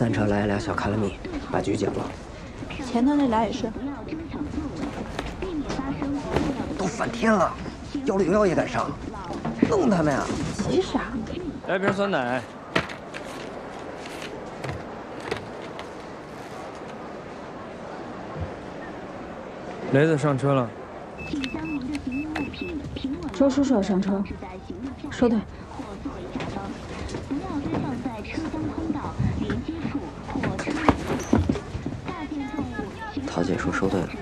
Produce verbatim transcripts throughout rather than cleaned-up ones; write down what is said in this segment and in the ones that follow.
三车来俩小卡拉米，把局解了。 前头那俩也是。 都翻天了，幺六幺也敢上，弄他们呀！ 急啥？ 来瓶酸奶。雷子上车了。 周叔叔要上车，收队。 桃姐说收队了，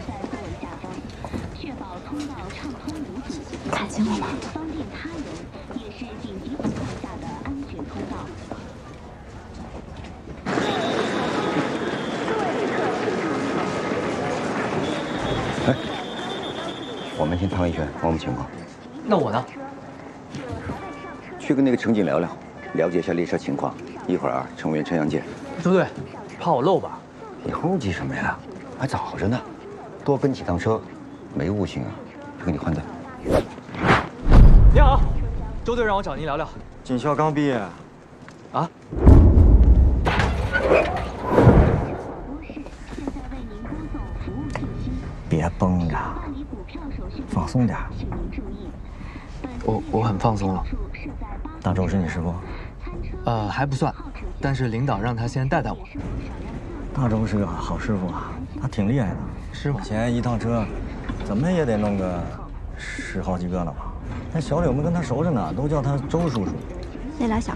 看清了吗？ 哎，我们先谈一圈我们情况。 那我呢？ 去跟那个乘警聊聊，了解一下列车情况。一会儿啊，乘务员陈阳见。 周队，怕我漏吧？ 你猴急什么呀？还早着呢，多跟几趟车，没误性啊，就给你换载。 你好，周队让我找您聊聊。 警校刚毕业， 啊？ 别绷着，放松点。 我我很放松了。 大周是你师傅？ 呃，还不算，但是领导让他先带带我。 大周是个好师傅啊，他挺厉害的。 是吗？ 以前一趟车，怎么也得弄个十好几个了吧？那小柳们跟他熟着呢，都叫他周叔叔。 那俩小